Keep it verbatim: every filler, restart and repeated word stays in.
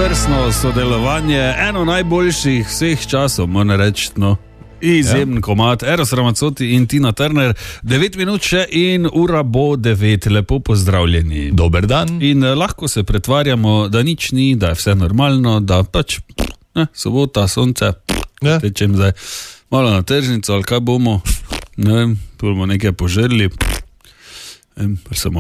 izvrstno sodelovanje, eno najboljših vseh časov, moram reči, no. Izjemen ja. Komad, Eros Ramazzotti in Tina Turner, devet minut še in ura bo devet, lepo pozdravljeni. Dober dan. In eh, lahko se pretvarjamo, da nič ni, da je vse normalno, da pač, ne, sobota, sonce, ja. Tečem zdaj malo na tržnico, ali kaj bomo, ne vem, tu bomo nekaj požrli, ne vem, pa samo